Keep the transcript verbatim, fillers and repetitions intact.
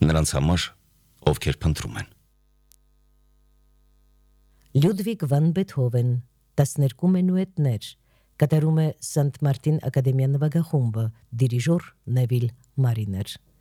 նրանց համար, ովքեր փնտրում են։ Լյուդվիգ վան Բեթհովեն, տասներկու մենուետներ, կատարում է Սանտ Մարտին ակադեմիա նվագախումբը, դիրիժոր Նևիլ Մարիներ։